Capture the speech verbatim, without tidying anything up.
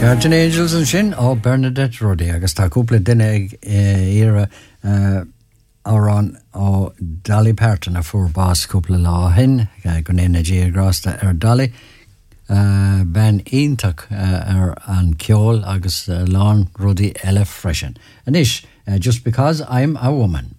Guardian Angels an sin ó Bernadette Roddy agus tá cúpla duine ag ire árán ó Dolly Parton a fuair bás cúpla lá hin go néna díagrásta ar Dolly ben iontak ar an ceol agus lán rudí eile freisin. Anis, just because I'm a woman.